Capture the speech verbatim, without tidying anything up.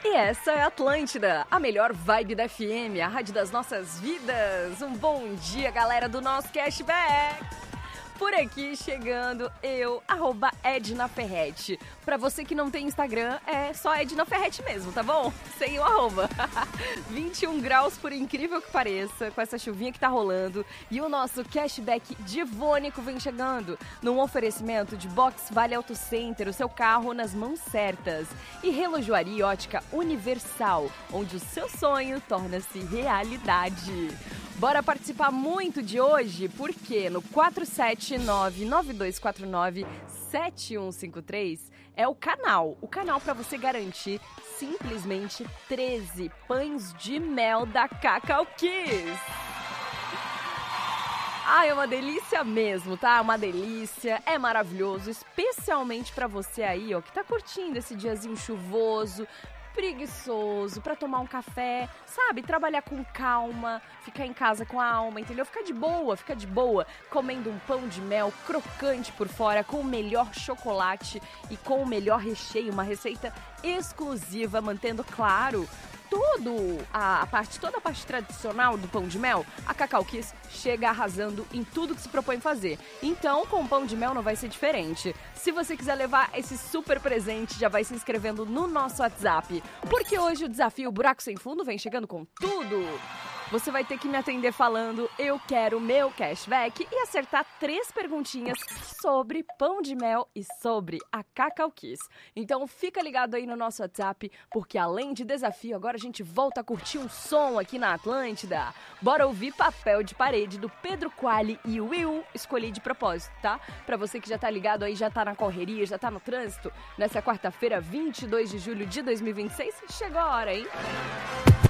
E essa é a Atlântida, a melhor vibe da F M, a rádio das nossas vidas. Um bom dia, galera do nosso cashback. Por aqui chegando eu, arroba Edna Ferretti. Pra você que não tem Instagram, é só Edna Ferretti mesmo, tá bom? Sem o arroba. vinte e um graus, por incrível que pareça, com essa chuvinha que tá rolando. E o nosso cashback divônico vem chegando num oferecimento de Box Vale Auto Center, o seu carro nas mãos certas. E Relojoaria Ótica Universal, onde o seu sonho torna-se realidade. Bora participar muito de hoje, porque no quatro sete nove, nove dois quatro nove, sete um cinco três é o canal. O canal para você garantir simplesmente treze pães de mel da Cacau Kiss. Ah, é uma delícia mesmo, tá? Uma delícia, é maravilhoso, especialmente para você aí, ó, que tá curtindo esse diazinho chuvoso, preguiçoso, pra tomar um café, sabe? Trabalhar com calma, ficar em casa com a alma, entendeu? Ficar de boa, ficar de boa, comendo um pão de mel crocante por fora, com o melhor chocolate e com o melhor recheio, uma receita exclusiva, mantendo claro tudo, a, a parte, toda a parte tradicional do pão de mel. A Cacau Kiss chega arrasando em tudo que se propõe fazer. Então, com o pão de mel não vai ser diferente. Se você quiser levar esse super presente, já vai se inscrevendo no nosso WhatsApp. Porque hoje o desafio Buraco Sem Fundo vem chegando com tudo. Você vai ter que me atender falando eu quero meu cashback e acertar três perguntinhas sobre pão de mel e sobre a Cacau Kiss. Então fica ligado aí no nosso WhatsApp, porque além de desafio, agora a gente volta a curtir um som aqui na Atlântida. Bora ouvir Papel de Parede do Pedro Quali e Will, escolhi de propósito, tá? Pra você que já tá ligado aí, já tá na correria, já tá no trânsito, nessa quarta-feira, vinte e dois de julho de dois mil e vinte e seis, chegou a hora, hein?